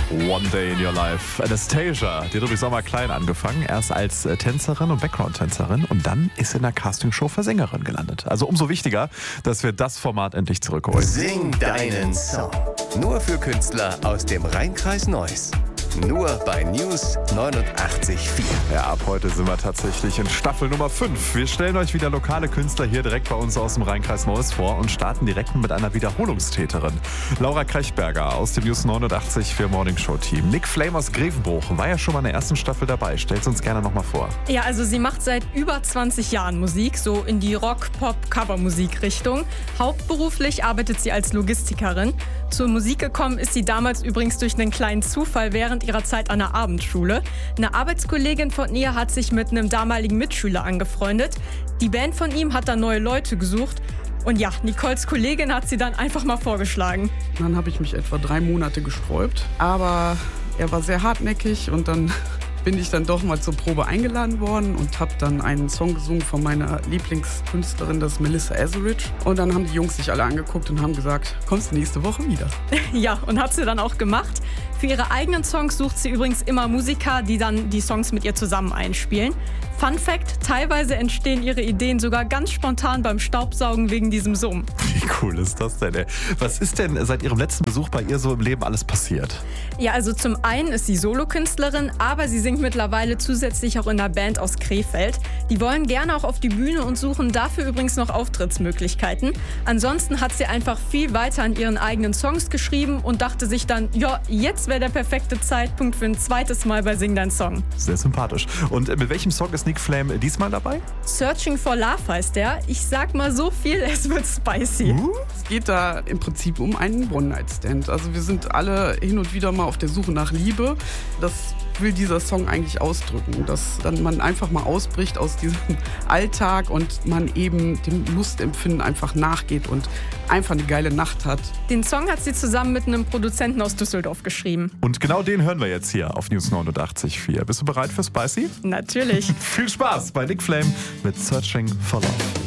One Day in Your Life. Anastasia, die hat übrigens auch mal klein angefangen. Erst als Tänzerin und Background-Tänzerin und dann ist in der Castingshow für Sängerin gelandet. Also umso wichtiger, dass wir das Format endlich zurückholen. Sing deinen Song. Nur für Künstler aus dem Rhein-Kreis Neuss. Nur bei News 89.4. Ja, ab heute sind wir tatsächlich in Staffel Nummer 5. Wir stellen euch wieder lokale Künstler hier direkt bei uns aus dem Rhein-Kreis Neuss vor und starten direkt mit einer Wiederholungstäterin. Laura Krechberger aus dem News 89.4 Morning Show Team. Nick Flame aus Grevenbruch war ja schon mal in der ersten Staffel dabei. Stellt uns gerne nochmal vor. Ja, also sie macht seit über 20 Jahren Musik, so in die Rock-Pop-Cover-Musik-Richtung. Hauptberuflich arbeitet sie als Logistikerin. Zur Musik gekommen ist sie damals übrigens durch einen kleinen Zufall während ihrer Zeit an der Abendschule. Eine Arbeitskollegin von ihr hat sich mit einem damaligen Mitschüler angefreundet. Die Band von ihm hat dann neue Leute gesucht. Und ja, Nicoles Kollegin hat sie dann einfach mal vorgeschlagen. Dann habe ich mich etwa 3 Monate gesträubt. Aber er war sehr hartnäckig und dann bin ich dann doch mal zur Probe eingeladen worden und habe dann einen Song gesungen von meiner Lieblingskünstlerin, das ist Melissa Etheridge. Und dann haben die Jungs sich alle angeguckt und haben gesagt, kommst du nächste Woche wieder? Ja, und hat sie dann auch gemacht. Für ihre eigenen Songs sucht sie übrigens immer Musiker, die dann die Songs mit ihr zusammen einspielen. Fun Fact, teilweise entstehen ihre Ideen sogar ganz spontan beim Staubsaugen wegen diesem Summen. Wie cool ist das denn, ey? Was ist denn seit ihrem letzten Besuch bei ihr so im Leben alles passiert? Ja, also zum einen ist sie Solokünstlerin, aber sie singt mittlerweile zusätzlich auch in einer Band aus Krefeld. Die wollen gerne auch auf die Bühne und suchen dafür übrigens noch Auftrittsmöglichkeiten. Ansonsten hat sie einfach viel weiter an ihren eigenen Songs geschrieben und dachte sich dann, ja, jetzt wäre der perfekte Zeitpunkt für ein zweites Mal bei Sing Dein Song. Sehr sympathisch. Und mit welchem Song ist Nick Flame diesmal dabei? Searching for Love heißt der. Ich sag mal so viel, es wird spicy. Es geht da im Prinzip um einen One-Night-Stand. Also wir sind alle hin und wieder mal auf der Suche nach Liebe. Das will dieser Song eigentlich ausdrücken, dass dann man einfach mal ausbricht aus diesem Alltag und man eben dem Lustempfinden einfach nachgeht und einfach eine geile Nacht hat. Den Song hat sie zusammen mit einem Produzenten aus Düsseldorf geschrieben. Und genau den hören wir jetzt hier auf News 89.4. Bist du bereit für Spicy? Natürlich. Viel Spaß bei Nick Flame mit Searching for Love.